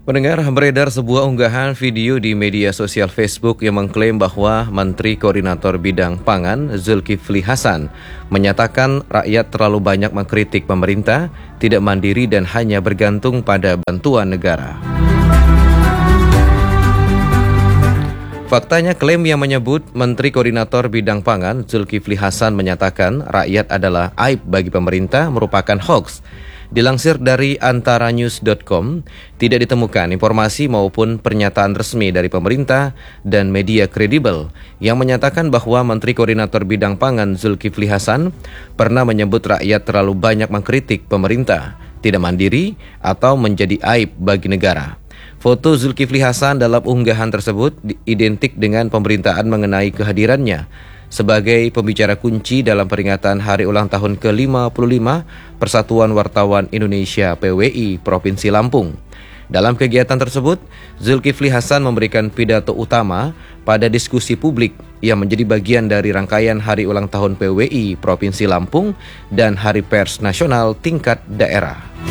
Pendengar, beredar sebuah unggahan video di media sosial Facebook yang mengklaim bahwa Menteri Koordinator Bidang Pangan Zulkifli Hasan menyatakan rakyat terlalu banyak mengkritik pemerintah, tidak mandiri dan hanya bergantung pada bantuan negara. Faktanya, klaim yang menyebut Menteri Koordinator Bidang Pangan Zulkifli Hasan menyatakan rakyat adalah aib bagi pemerintah merupakan hoax. Dilansir dari antaranews.com, tidak ditemukan informasi maupun pernyataan resmi dari pemerintah dan media kredibel yang menyatakan bahwa Menteri Koordinator Bidang Pangan Zulkifli Hasan pernah menyebut rakyat terlalu banyak mengkritik pemerintah, tidak mandiri, atau menjadi aib bagi negara. Foto Zulkifli Hasan dalam unggahan tersebut identik dengan pemberitaan mengenai kehadirannya sebagai pembicara kunci dalam peringatan Hari Ulang Tahun ke-55 Persatuan Wartawan Indonesia PWI Provinsi Lampung. Dalam kegiatan tersebut, Zulkifli Hasan memberikan pidato utama pada diskusi publik yang menjadi bagian dari rangkaian Hari Ulang Tahun PWI Provinsi Lampung dan Hari Pers Nasional tingkat daerah.